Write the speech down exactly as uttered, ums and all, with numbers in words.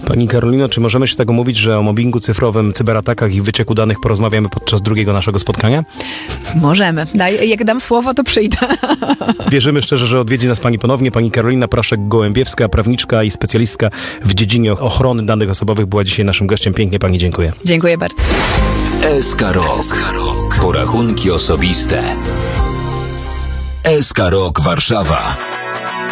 Pani Karolino, czy możemy się tak umówić, że o mobbingu cyfrowym, cyberatakach i wycieku danych porozmawiamy podczas drugiego naszego spotkania? Możemy. Daj, jak dam słowo, to przyjdę. Wierzymy szczerze, że odwiedzi nas pani ponownie. Pani Karolina Praszek-Gołębiewska, prawniczka i specjalistka w dziedzinie ochrony danych osobowych, była dzisiaj naszym gościem. Pięknie pani dziękuję. Dziękuję bardzo. S K Rok. Porachunki osobiste. S K Rok Warszawa.